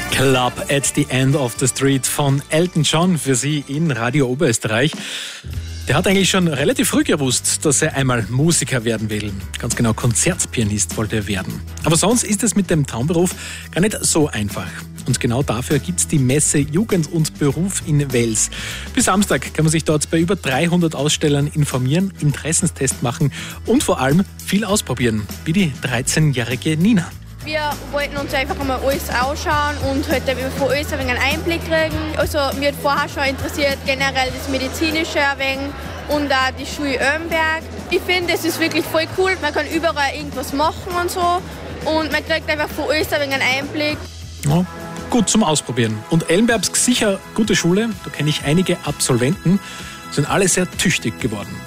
Club at the End of the Street von Elton John für Sie in Radio Oberösterreich. Der hat eigentlich schon relativ früh gewusst, dass er einmal Musiker werden will. Ganz genau, Konzertpianist wollte er werden. Aber sonst ist es mit dem Traumberuf gar nicht so einfach. Und genau dafür gibt es die Messe Jugend und Beruf in Wels. Bis Samstag kann man sich dort bei über 300 Ausstellern informieren, Interessenstest machen und vor allem viel ausprobieren, wie die 13-jährige Nina. Wir wollten uns einfach mal alles anschauen und halt von uns ein wenig einen Einblick kriegen. Also mir hat vorher schon interessiert generell das Medizinische ein wenig und auch die Schule Ömberg. Ich finde, es ist wirklich voll cool. Man kann überall irgendwas machen und so und man kriegt einfach von uns ein wenig einen Einblick. Ja, gut zum Ausprobieren. Und Elmberg sicher gute Schule, da kenne ich einige Absolventen, sind alle sehr tüchtig geworden.